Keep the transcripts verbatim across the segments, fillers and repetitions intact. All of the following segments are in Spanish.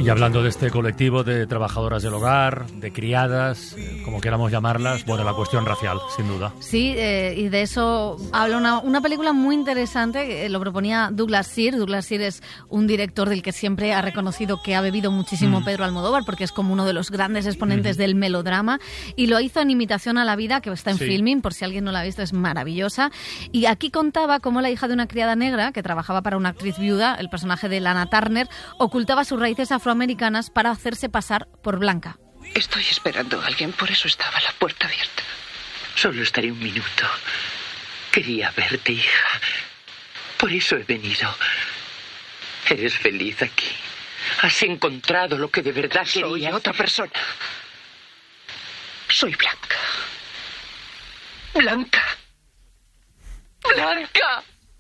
Y hablando de este colectivo de trabajadoras del hogar, de criadas, eh, como queramos llamarlas, bueno, la cuestión racial, sin duda. Sí, eh, y de eso habla una, una película muy interesante, eh, lo proponía Douglas Sirk. Douglas Sirk es un director del que siempre ha reconocido que ha bebido muchísimo mm. Pedro Almodóvar, porque es como uno de los grandes exponentes mm. del melodrama, y lo hizo en Imitación a la vida, que está en sí. Filming, por si alguien no la ha visto, es maravillosa. Y aquí contaba cómo la hija de una criada negra, que trabajaba para una actriz viuda, el personaje de Lana Turner, ocultaba sus raíces afroamericanas para hacerse pasar por blanca. Estoy esperando a alguien, por eso estaba la puerta abierta. Solo estaré un minuto. Quería verte, hija. Por eso he venido. Eres feliz aquí. Has encontrado lo que de verdad querías. Soy otra persona. Soy Blanca. Blanca. Blanca.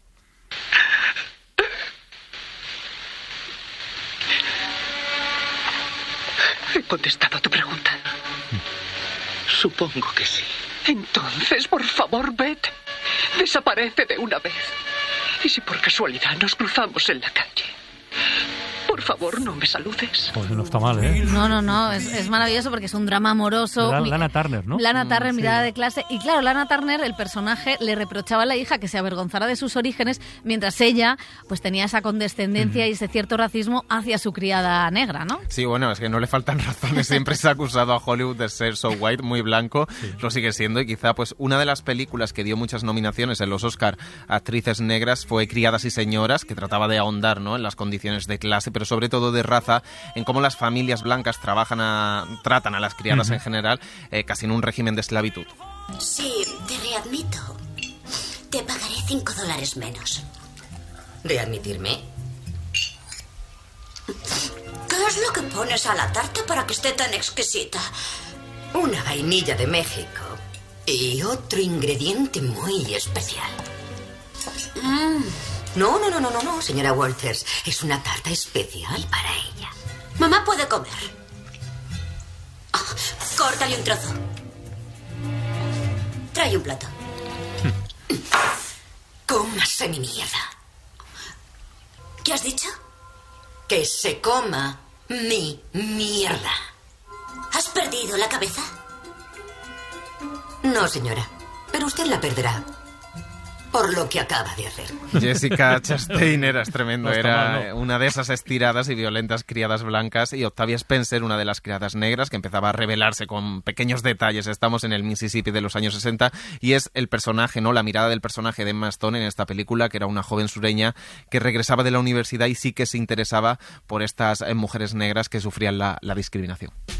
He contestado a tu pregunta. Supongo que sí. Entonces, por favor, vete. Desaparece de una vez. Y si por casualidad nos cruzamos en la calle, por favor, no me saludes. Pues no está mal, ¿eh? No, no, no, es, es maravilloso porque es un drama amoroso. Lana, Lana Turner, ¿no? Lana Turner, sí. mirada de clase. Y claro, Lana Turner, el personaje, le reprochaba a la hija que se avergonzara de sus orígenes, mientras ella pues tenía esa condescendencia uh-huh. y ese cierto racismo hacia su criada negra, ¿no? Sí, bueno, es que no le faltan razones. Siempre se ha acusado a Hollywood de ser so white, muy blanco. Sí. Lo sigue siendo, y quizá pues una de las películas que dio muchas nominaciones en los Oscar a actrices negras fue Criadas y Señoras, que trataba de ahondar, ¿no?, en las condiciones de clase, pero sobre todo de raza, en cómo las familias blancas trabajan a, tratan a las criadas uh-huh. en general, eh, casi en un régimen de esclavitud. Sí, te readmito. Te pagaré cinco dólares menos. ¿Readmitirme? ¿Qué es lo que pones a la tarta para que esté tan exquisita? Una vainilla de México y otro ingrediente muy especial. Mmm. No, no, no, no, no, no, señora Walters. Es una tarta especial para ella. Mamá puede comer. Oh, córtale un trozo. Trae un plato. Cómase mi mierda. ¿Qué has dicho? Que se coma mi mierda. ¿Has perdido la cabeza? No, señora, pero usted la perderá. Por lo que acaba de hacer. Jessica Chastain era tremendo, no era mal, no. una de esas estiradas y violentas criadas blancas, y Octavia Spencer, una de las criadas negras, que empezaba a revelarse con pequeños detalles. Estamos en el Mississippi de los años sesenta, y es el personaje, ¿no?, la mirada del personaje de Emma Stone en esta película, que era una joven sureña que regresaba de la universidad y sí que se interesaba por estas mujeres negras que sufrían la, la discriminación.